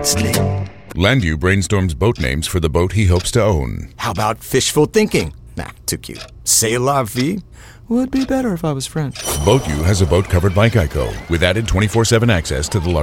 Slick. Landu brainstorms boat names for the boat he hopes to own. How about fishful thinking? Nah, too cute. C'est la vie? Would be better if I was French. Boat U has a boat covered by Geico with added 24/7 access to the